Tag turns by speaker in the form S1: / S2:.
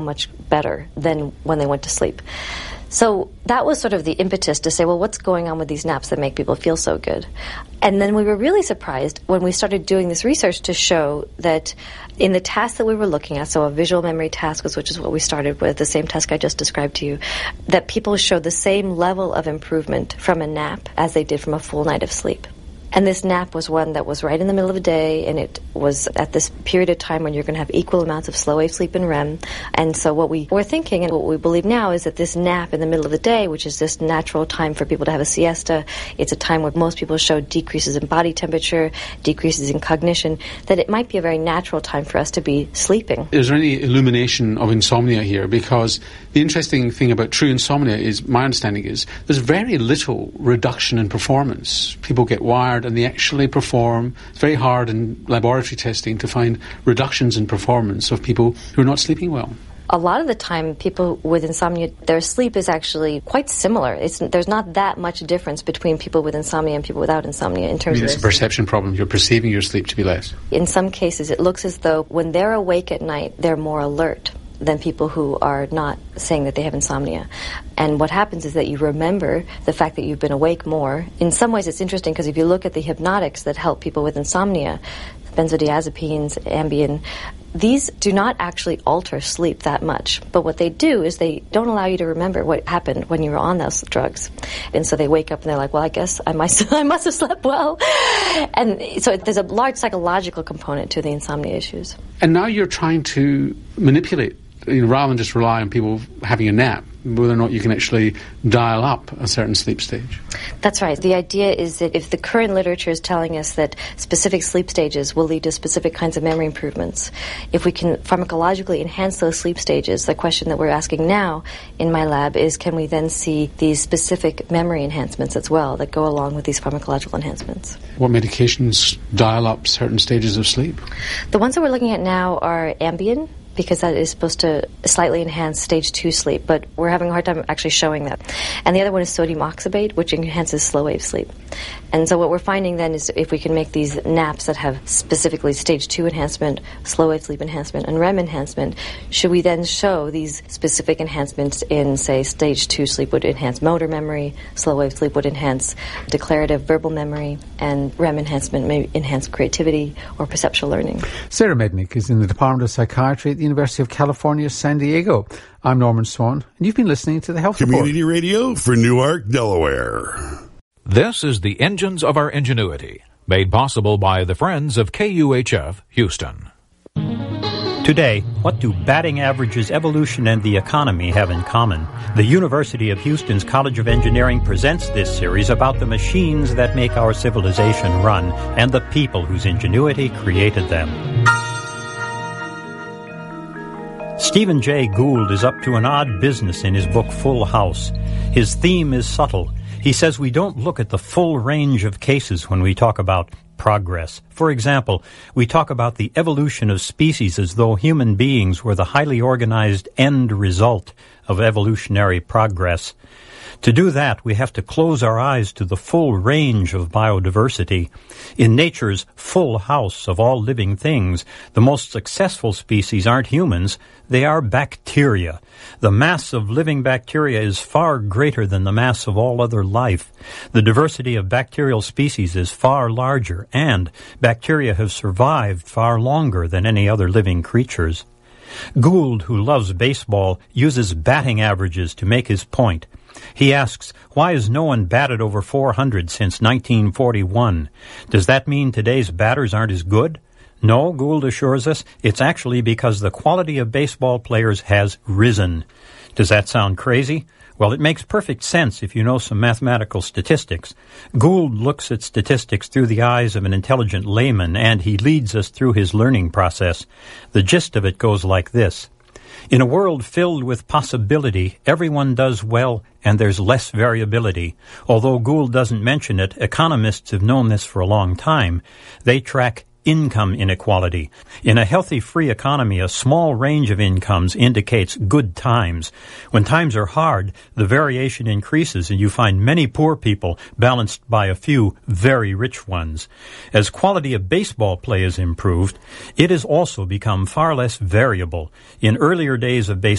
S1: much better than when they went to sleep. So that was sort of the impetus to say, well, what's going on with these naps that make people feel so good? And then we were really surprised when we started doing this research to show that in the task that we were looking at, so a visual memory task, which is what we started with, the same task I just described to you, that people showed the same level of improvement from a nap as they did from a full night of sleep. And this nap was one that was right in the middle of the day, and it was at this period of time when you're going to have equal amounts of slow wave sleep and REM. And so what we were thinking, and what we believe now, is that this nap in the middle of the day, which is this natural time for people to have a siesta, it's a time where most people show decreases in body temperature, decreases in cognition, that it might be a very natural time for us to be sleeping.
S2: Is there any illumination of insomnia here? Because the interesting thing about true insomnia is, my understanding is, there's very little reduction in performance. People get wired and they actually perform. It's very hard in laboratory testing to find reductions in performance of people who are not sleeping well.
S1: A lot of the time, people with insomnia, their sleep is actually quite similar. There's not that much difference between people with insomnia and people without insomnia in terms of
S2: it's a perception problem. You're perceiving your sleep to be less.
S1: In some cases, it looks as though when they're awake at night, they're more alert than people who are not saying that they have insomnia. And what happens is that you remember the fact that you've been awake more. In some ways, it's interesting because if you look at the hypnotics that help people with insomnia, benzodiazepines, Ambien, these do not actually alter sleep that much. But what they do is they don't allow you to remember what happened when you were on those drugs. And so they wake up and they're like, well, I guess I must have slept well. And so there's a large psychological component to the insomnia issues.
S2: And now you're trying to manipulate, rather than just rely on people having a nap, whether or not you can actually dial up a certain sleep stage.
S1: That's right. The idea is that if the current literature is telling us that specific sleep stages will lead to specific kinds of memory improvements, if we can pharmacologically enhance those sleep stages, the question that we're asking now in my lab is, can we then see these specific memory enhancements as well that go along with these pharmacological enhancements?
S2: What medications dial up certain stages of sleep?
S1: The ones that we're looking at now are Ambien, because that is supposed to slightly enhance stage 2 sleep, but we're having a hard time actually showing that. And the other one is sodium oxybate, which enhances slow wave sleep. And so what we're finding then is if we can make these naps that have specifically stage 2 enhancement, slow wave sleep enhancement, and REM enhancement, should we then show these specific enhancements in, say, stage 2 sleep would enhance motor memory, slow wave sleep would enhance declarative verbal memory, and REM enhancement may enhance creativity or perceptual learning.
S3: Sarah Mednick is in the Department of Psychiatry at the University of California, San Diego. I'm Norman Swan, and you've been listening to the Health Report.
S4: Community radio for Newark, Delaware.
S5: This is the Engines of Our Ingenuity, made possible by the friends of KUHF Houston.
S6: Today, what do batting averages, evolution, and the economy have in common? The University of Houston's College of Engineering presents this series about the machines that make our civilization run and the people whose ingenuity created them. Stephen Jay Gould is up to an odd business in his book Full House. His theme is subtle. He says we don't look at the full range of cases when we talk about progress. For example, we talk about the evolution of species as though human beings were the highly organized end result of evolutionary progress. To do that, we have to close our eyes to the full range of biodiversity. In nature's full house of all living things, the most successful species aren't humans, they are bacteria. The mass of living bacteria is far greater than the mass of all other life. The diversity of bacterial species is far larger, and bacteria have survived far longer than any other living creatures. Gould, who loves baseball, uses batting averages to make his point. He asks, why has no one batted over 400 since 1941? Does that mean today's batters aren't as good? No, Gould assures us, it's actually because the quality of baseball players has risen. Does that sound crazy? Well, it makes perfect sense if you know some mathematical statistics. Gould looks at statistics through the eyes of an intelligent layman, and he leads us through his learning process. The gist of it goes like this. In a world filled with possibility, everyone does well, and there's less variability. Although Gould doesn't mention it, economists have known this for a long time. They track income inequality. In a healthy free economy, a small range of incomes indicates good times. When times are hard, the variation increases and you find many poor people balanced by a few very rich ones. As quality of baseball play is improved, it has also become far less variable. In earlier days of baseball,